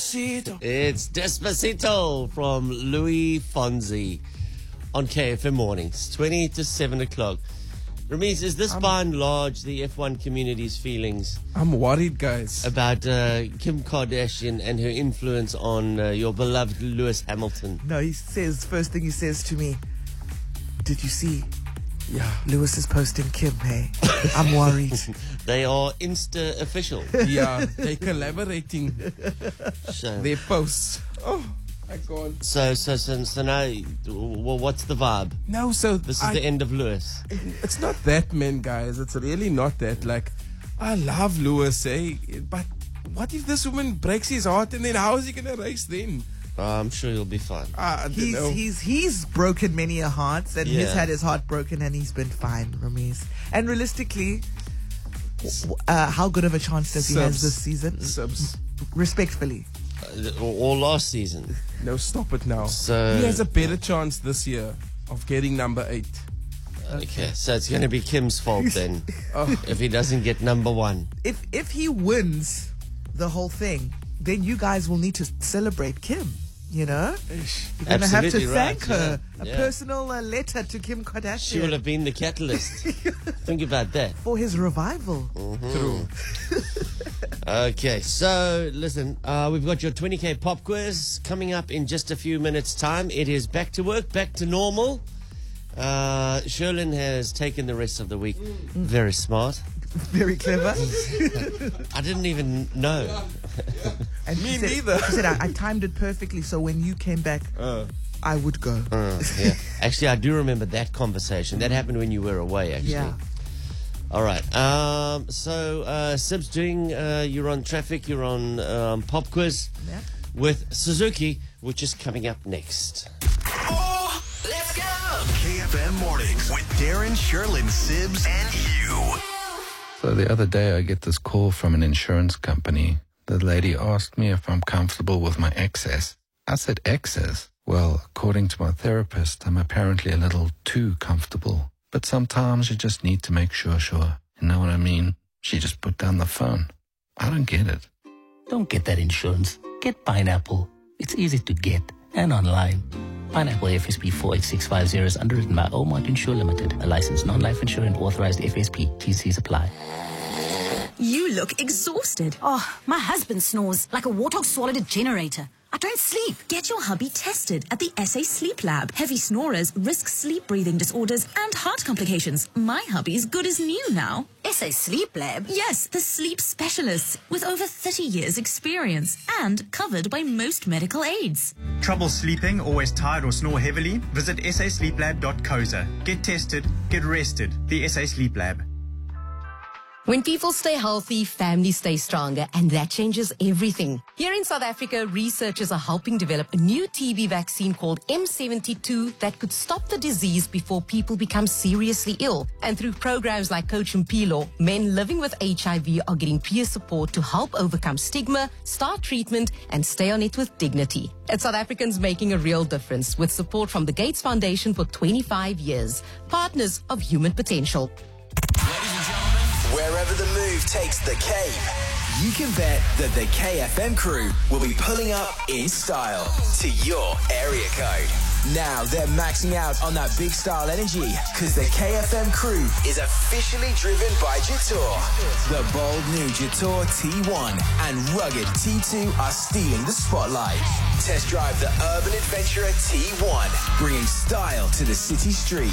Despacito. It's Despacito from Louis Fonzi on KFM Mornings, 20 to 7 o'clock. Ramiz, is this by and large the F1 community's feelings I'm worried, guys. about Kim Kardashian and her influence on your beloved Lewis Hamilton? No, first thing he says to me, did you see Yeah. Lewis is posting Kim, hey? I'm worried. They are Insta official. Yeah, they're collaborating So, their posts. Oh, my God. so now, well, what's the vibe? No, so This is the end of Lewis. It's not that, man, guys. It's really not that. Like, I love Lewis, eh? But what if this woman breaks his heart and then how is he going to race then? I'm sure you'll be fine. I don't know. He's broken many a heart, and he's Yeah. had his heart broken, and he's been fine, Ramiz. And realistically, how good of a chance does he have Subs. this season? Subs. Respectfully. Or last season. No, stop it now. So- he has a better chance this year of getting number 8. Okay, so it's going to be Kim's fault then if he doesn't get number 1. If he wins the whole thing, then you guys will need to celebrate Kim. You know, you're going to have to Absolutely right, thank her. yeah. A personal letter to Kim Kardashian She will have been the catalyst. Think about that. for his revival. True. Okay, so listen, we've got your 20K pop quiz coming up in just a few minutes' time. It is back to work, back to normal. Sherlyn has taken the rest of the week. Very smart. Very clever. I didn't even know. And Me she said, neither. She said, I timed it perfectly, so when you came back, I would go. Yeah. Actually, I do remember that conversation. That happened when you were away, actually. Yeah. All right. So, Sib's doing, you're on traffic, you're on pop quiz Yeah. with Suzuki, which is coming up next. Oh, let's go! KFM Mornings with Darren, Sherlyn, Sibs, and you. So the other day I get this call from an insurance company. The lady asked me if I'm comfortable with my excess. I said, excess? Well, according to my therapist, I'm apparently a little too comfortable. But sometimes you just need to make sure. You know what I mean? She just put down the phone. I don't get it. Don't get that insurance. Get Pineapple. It's easy to get and online. Pineapple FSP 48650 is underwritten by Omart Insure Limited, a licensed non-life insurer and authorized FSP. TCs apply. You look exhausted. Oh, my husband snores like a warthog swallowed a generator. I don't sleep. Get your hubby tested at the SA Sleep Lab. Heavy snorers risk sleep breathing disorders and heart complications. My hubby's good as new now. SA Sleep Lab? Yes, the sleep specialists with over 30 years experience and covered by most medical aids. Trouble sleeping, always tired or snore heavily? Visit sasleeplab.co.za. Get tested, get rested. The SA Sleep Lab. When people stay healthy, families stay stronger, and that changes everything. Here in South Africa, researchers are helping develop a new TB vaccine called M72 that could stop the disease before people become seriously ill. And through programs like Coach Mpilo, men living with HIV are getting peer support to help overcome stigma, start treatment, and stay on it with dignity. It's South Africans making a real difference with support from the Gates Foundation for 25 years. Partners of Human Potential. Wherever the move takes the Cape, you can bet that the KFM crew will be pulling up in style to your area code. Now they're maxing out on that big style energy because the KFM crew is officially driven by Jatour. The bold new Jatour T1 and rugged T2 are stealing the spotlight. Test drive the urban adventurer T1, bringing style to the city streets.